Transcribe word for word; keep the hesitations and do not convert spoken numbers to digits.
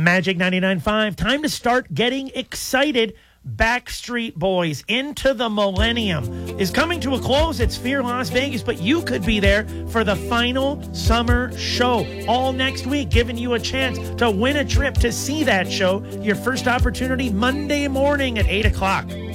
Magic ninety-nine point five. Time to start getting excited. Backstreet Boys Into the Millennium is coming to a close at Sphere Las Vegas, but you could be there for the final summer show all next week, giving you a chance to win a trip to see that show. Your first opportunity Monday morning at eight o'clock.